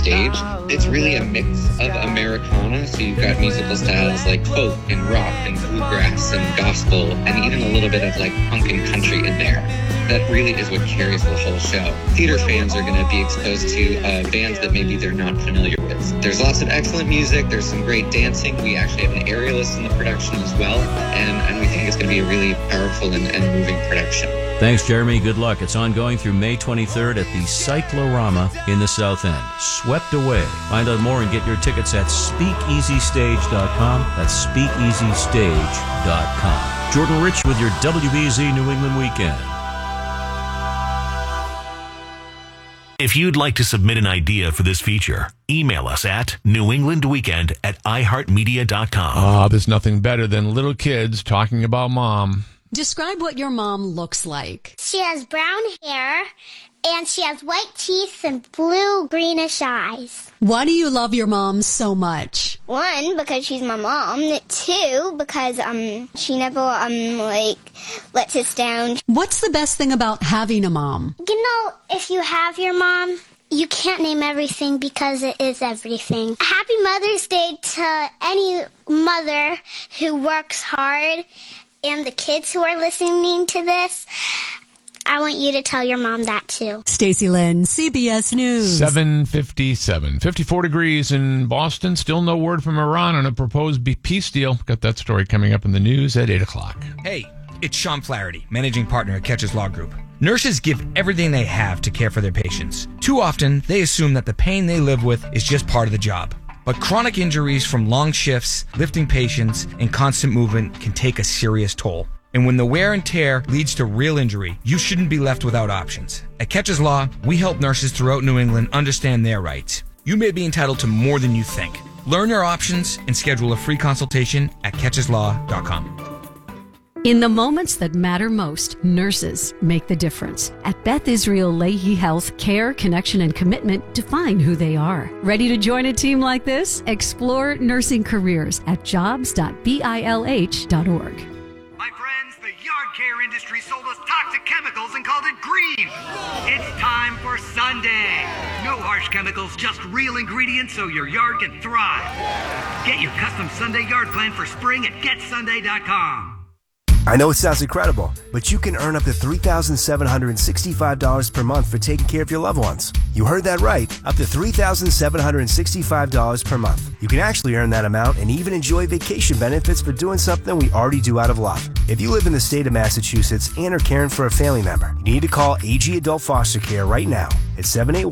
stage. It's really a mix of Americana, so you've got musical styles like folk and rock and bluegrass and gospel and even a little bit of like punk and country in there. That really is what carries the whole show. Theater fans are going to be exposed to bands that maybe they're not familiar with. There's lots of excellent music. There's some great dancing. We actually have an aerialist in the production as well, and we think it's going to be a really powerful and moving production. Thanks, Jeremy. Good luck. It's ongoing through May 23rd at the Cyclorama in the South End. Swept Away. Find out more and get your tickets at speakeasystage.com. That's speakeasystage.com. Jordan Rich with your WBZ New England Weekend. If you'd like to submit an idea for this feature, email us at newenglandweekend@iheartmedia.com. There's nothing better than little kids talking about mom. Describe what your mom looks like. She has brown hair, and she has white teeth and blue-greenish eyes. Why do you love your mom so much? 1, because she's my mom. 2, because she never lets us down. What's the best thing about having a mom? You know, if you have your mom, you can't name everything because it is everything. Happy Mother's Day to any mother who works hard. And the kids who are listening to this, I want you to tell your mom that too. Stacey Lynn, CBS News. 7:57. 54 degrees in Boston. Still no word from Iran on a proposed peace deal. Got that story coming up in the news at 8 o'clock. Hey, it's Sean Flaherty, managing partner at Catches Law Group. Nurses give everything they have to care for their patients. Too often, they assume that the pain they live with is just part of the job. But chronic injuries from long shifts, lifting patients, and constant movement can take a serious toll. And when the wear and tear leads to real injury, you shouldn't be left without options. At Catches Law, we help nurses throughout New England understand their rights. You may be entitled to more than you think. Learn your options and schedule a free consultation at catcheslaw.com. In the moments that matter most, nurses make the difference. At Beth Israel Lahey Health, care, connection, and commitment define who they are. Ready to join a team like this? Explore nursing careers at jobs.bilh.org. My friends, the yard care industry sold us toxic chemicals and called it green. It's time for Sunday. No harsh chemicals, just real ingredients so your yard can thrive. Get your custom Sunday yard plan for spring at getsunday.com. I know it sounds incredible, but you can earn up to $3,765 per month for taking care of your loved ones. You heard that right, up to $3,765 per month. You can actually earn that amount and even enjoy vacation benefits for doing something we already do out of love. If you live in the state of Massachusetts and are caring for a family member, you need to call AG Adult Foster Care right now at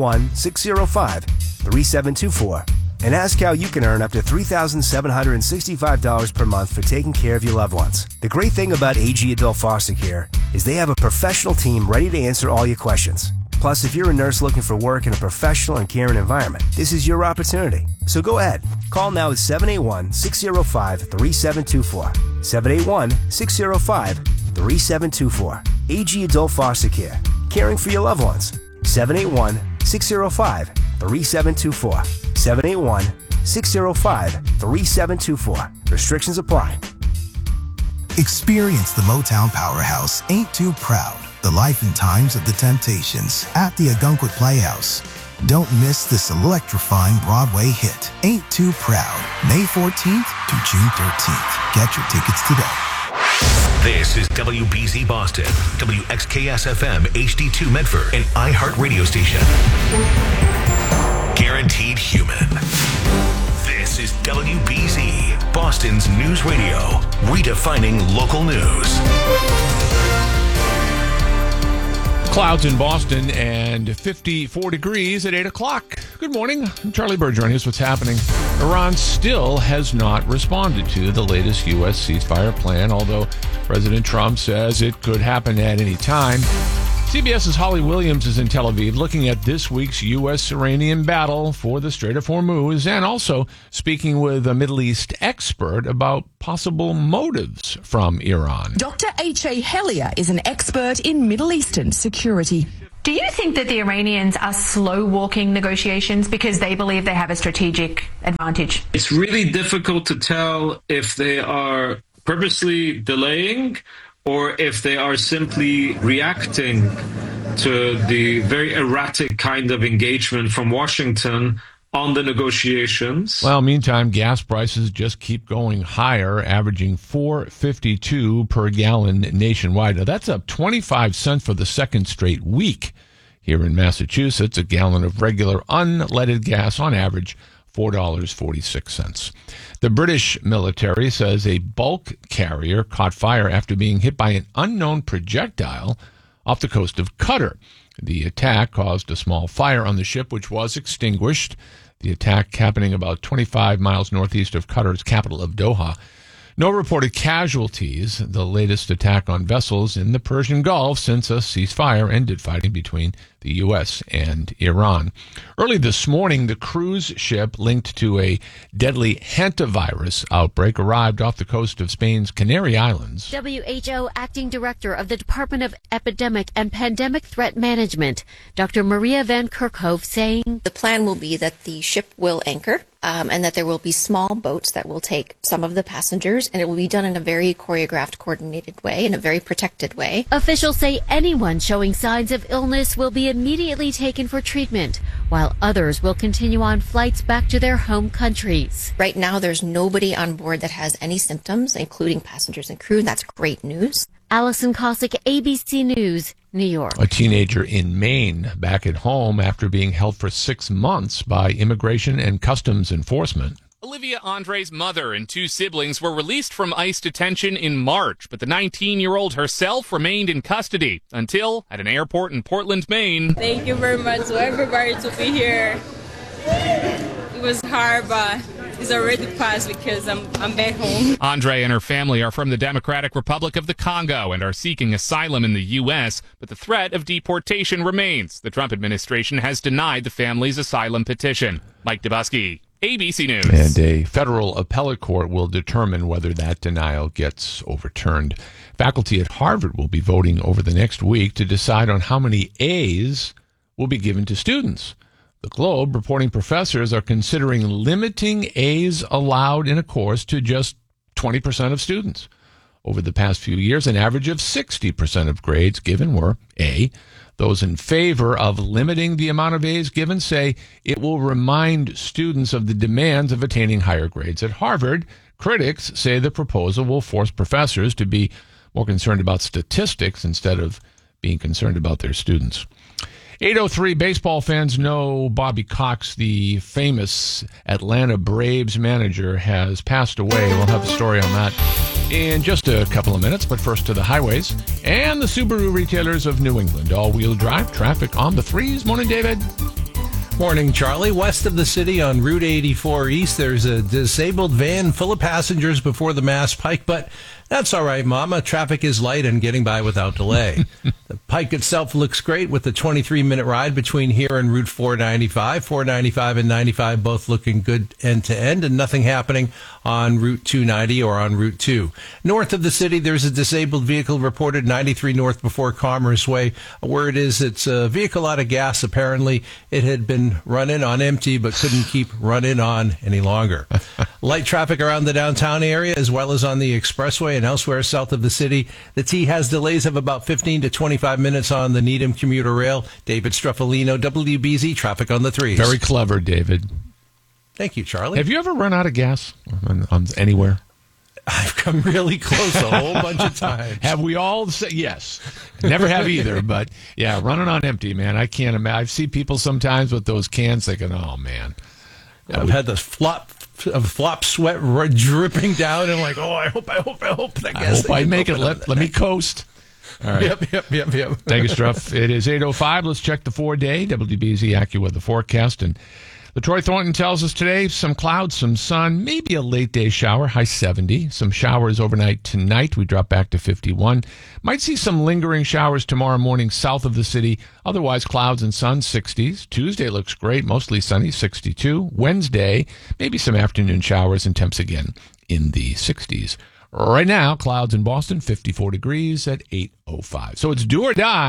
781-605-3724. And ask how you can earn up to $3,765 per month for taking care of your loved ones. The great thing about AG Adult Foster Care is they have a professional team ready to answer all your questions. Plus, if you're a nurse looking for work in a professional and caring environment, this is your opportunity. So go ahead. Call now at 781-605-3724. 781-605-3724. AG Adult Foster Care. Caring for your loved ones. 781-605-3724. 781-605-3724. Restrictions apply. Experience the Motown powerhouse Ain't Too Proud, the life and times of the Temptations at the Ogunquit Playhouse. Don't miss this electrifying Broadway hit, Ain't Too Proud, May 14th to June 13th. Get your tickets today. This is WBZ Boston, WXKS-FM HD2 Medford, and iHeart Radio Station. Guaranteed human. This is WBZ, Boston's news radio, redefining local news. Clouds in Boston and 54 degrees at 8 o'clock. Good morning. I'm Charlie Bergeron. Here's what's happening. Iran still has not responded to the latest U.S. ceasefire plan, although President Trump says it could happen at any time. CBS's Holly Williams is in Tel Aviv looking at this week's U.S.-Iranian battle for the Strait of Hormuz and also speaking with a Middle East expert about possible motives from Iran. Dr. H.A. Hellier is an expert in Middle Eastern security. Do you think that the Iranians are slow-walking negotiations because they believe they have a strategic advantage? It's really difficult to tell if they are purposely delaying or if they are simply reacting to the very erratic kind of engagement from Washington on the negotiations. Well, meantime, gas prices just keep going higher, averaging $4.52 per gallon nationwide. Now, that's up 25 cents for the second straight week. Here in Massachusetts, a gallon of regular unleaded gas on average $4.46. The British military says a bulk carrier caught fire after being hit by an unknown projectile off the coast of Qatar. The attack caused a small fire on the ship, which was extinguished. The attack happening about 25 miles northeast of Qatar's capital of Doha. No reported casualties. The latest attack on vessels in the Persian Gulf since a ceasefire ended fighting between the U.S. and Iran. Early this morning, the cruise ship linked to a deadly hantavirus outbreak arrived off the coast of Spain's Canary Islands. WHO Acting Director of the Department of Epidemic and Pandemic Threat Management, Dr. Maria Van Kerkhove, saying, the plan will be that the ship will anchor and that there will be small boats that will take some of the passengers, and it will be done in a very choreographed, coordinated way, in a very protected way. Officials say anyone showing signs of illness will be immediately taken for treatment, while others will continue on flights back to their home countries. Right now, there's nobody on board that has any symptoms, including passengers and crew. That's great news. Allison Cossack, ABC News, New York. A teenager in Maine back at home after being held for 6 months by Immigration and Customs Enforcement. Olivia Andre's mother and 2 siblings were released from ICE detention in March, but the 19-year-old herself remained in custody until at an airport in Portland, Maine. Thank you very much to everybody to be here. It was hard, but it's already passed because I'm back home. Andre and her family are from the Democratic Republic of the Congo and are seeking asylum in the U.S., but the threat of deportation remains. The Trump administration has denied the family's asylum petition. Mike Dubusky, ABC News. And a federal appellate court will determine whether that denial gets overturned. Faculty at Harvard will be voting over the next week to decide on how many A's will be given to students. The Globe reporting professors are considering limiting A's allowed in a course to just 20% of students. Over the past few years, an average of 60% of grades given were A. Those in favor of limiting the amount of A's given say it will remind students of the demands of attaining higher grades at Harvard. Critics say the proposal will force professors to be more concerned about statistics instead of being concerned about their students. 8:03 baseball fans know Bobby Cox, the famous Atlanta Braves manager, has passed away. We'll have a story on that in just a couple of minutes, but first to the highways and the Subaru retailers of New England. All-wheel drive traffic on the 3s. Morning, David. Morning, Charlie. West of the city on Route 84 East, there's a disabled van full of passengers before the Mass Pike, but that's all right, Mama. Traffic is light and getting by without delay. The Pike itself looks great with the 23-minute ride between here and Route 495. 495 and 95 both looking good end-to-end, and nothing happening on Route 290 or on Route 2. North of the city, there's a disabled vehicle reported 93 north before Commerce Way. Word is it's a vehicle out of gas. Apparently, it had been running on empty but couldn't keep running on any longer. Light traffic around the downtown area as well as on the expressway and elsewhere south of the city. The T has delays of about 15 to 25 minutes on the Needham commuter rail. David Streffolino, WBZ, traffic on the 3s. Very clever, David. Thank you, Charlie. Have you ever run out of gas on anywhere? I've come really close a whole bunch of times. Have we all? Yes. Never have either, but yeah, running on empty, man. I can't imagine. I see people sometimes with those cans thinking, oh, man. I've had the flop sweat dripping down and like, oh, I hope that gas I make it. Let me coast. All right. Yep. Thank you, Struff. It is 8:05. Let's check the 4-day WBZ AccuWeather forecast. And LaTroy Thornton tells us today some clouds, some sun, maybe a late day shower, high 70. Some showers overnight tonight. We drop back to 51. Might see some lingering showers tomorrow morning south of the city. Otherwise, clouds and sun, 60s. Tuesday looks great, mostly sunny, 62. Wednesday, maybe some afternoon showers and temps again in the 60s. Right now, clouds in Boston, 54 degrees at 8:05. So it's do or die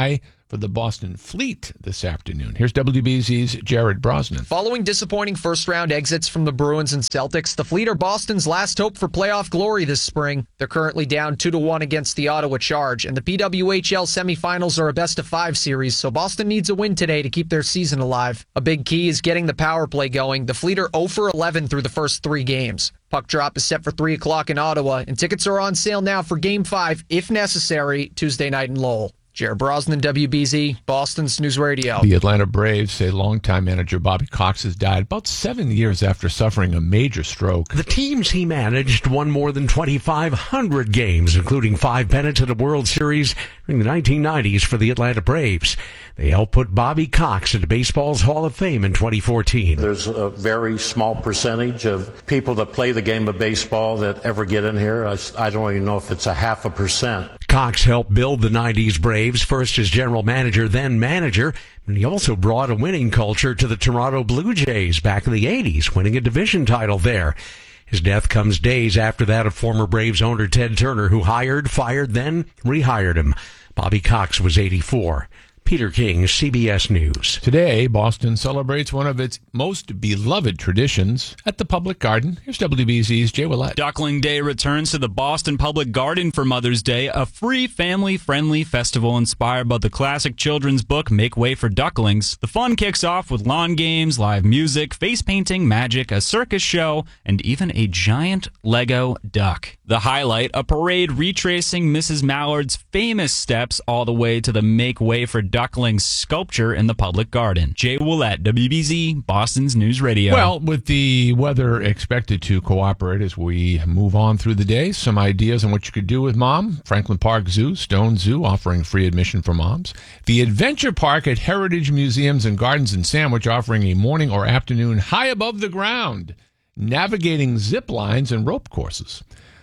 for the Boston Fleet this afternoon. Here's WBZ's Jared Brosnan. Following disappointing first-round exits from the Bruins and Celtics, the Fleet are Boston's last hope for playoff glory this spring. They're currently down 2-1 against the Ottawa Charge, and the PWHL semifinals are a best-of-5 series, so Boston needs a win today to keep their season alive. A big key is getting the power play going. The Fleet are 0 for 11 through the first 3 games. Puck drop is set for 3 o'clock in Ottawa, and tickets are on sale now for Game 5, if necessary, Tuesday night in Lowell. Jared Brosnan, WBZ, Boston's News Radio. The Atlanta Braves say longtime manager Bobby Cox has died about 7 years after suffering a major stroke. The teams he managed won more than 2,500 games, including 5 pennants at the World Series during the 1990s for the Atlanta Braves. They helped put Bobby Cox into baseball's Hall of Fame in 2014. There's a very small percentage of people that play the game of baseball that ever get in here. I don't even know if it's 0.5%. Cox helped build the 90s Braves, first as general manager, then manager, and he also brought a winning culture to the Toronto Blue Jays back in the 80s, winning a division title there. His death comes days after that of former Braves owner Ted Turner, who hired, fired, then rehired him. Bobby Cox was 84. Peter King, CBS News. Today, Boston celebrates one of its most beloved traditions at the Public Garden. Here's WBZ's Jay Willett. Duckling Day returns to the Boston Public Garden for Mother's Day, a free family-friendly festival inspired by the classic children's book Make Way for Ducklings. The fun kicks off with lawn games, live music, face painting, magic, a circus show, and even a giant Lego duck. The highlight, a parade retracing Mrs. Mallard's famous steps all the way to the Make Way for Ducklings sculpture in the Public Garden. Jay Willett, WBZ, Boston's News Radio. Well, with the weather expected to cooperate as we move on through the day, some ideas on what you could do with Mom. Franklin Park Zoo, Stone Zoo, offering free admission for moms. The Adventure Park at Heritage Museums and Gardens in Sandwich, offering a morning or afternoon high above the ground, navigating zip lines and rope courses.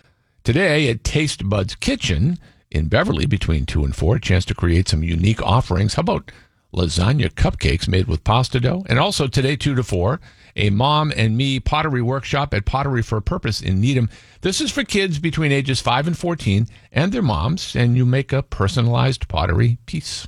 Today at Taste Bud's Kitchen in Beverly between 2 and 4, a chance to create some unique offerings. How about lasagna cupcakes made with pasta dough? And also today 2 to 4, a Mom and Me pottery workshop at Pottery for a Purpose in Needham. This is for kids between ages 5 and 14 and their moms, and you make a personalized pottery piece.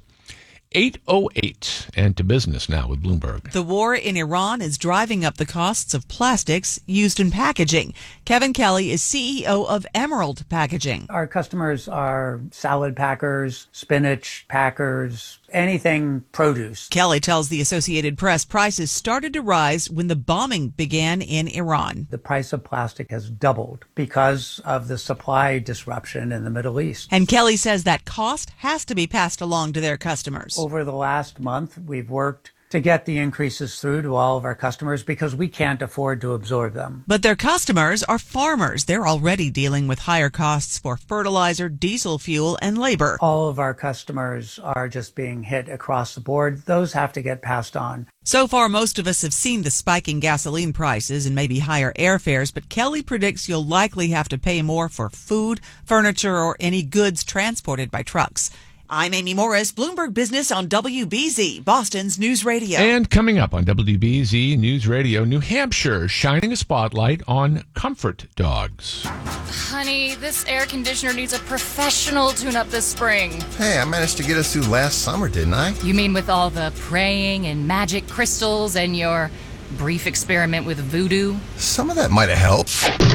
8:08, and to business now with Bloomberg. The war in Iran is driving up the costs of plastics used in packaging. Kevin Kelly is CEO of Emerald Packaging. Our customers are salad packers, spinach packers, anything produce. Kelly tells the Associated Press prices started to rise when the bombing began in Iran. The price of plastic has doubled because of the supply disruption in the Middle East. And Kelly says that cost has to be passed along to their customers. Over the last month, we've worked to get the increases through to all of our customers because we can't afford to absorb them. But their customers are farmers. They're already dealing with higher costs for fertilizer, diesel fuel, and labor. All of our customers are just being hit across the board. Those have to get passed on. So far, most of us have seen the spike in gasoline prices and maybe higher airfares, but Kelly predicts you'll likely have to pay more for food, furniture, or any goods transported by trucks. I'm Amy Morris, Bloomberg Business on WBZ, Boston's News Radio. And coming up on WBZ News Radio, New Hampshire shining a spotlight on comfort dogs. Honey, this air conditioner needs a professional tune-up this spring. Hey, I managed to get us through last summer, didn't I? You mean with all the praying and magic crystals and your brief experiment with voodoo? Some of that might have helped.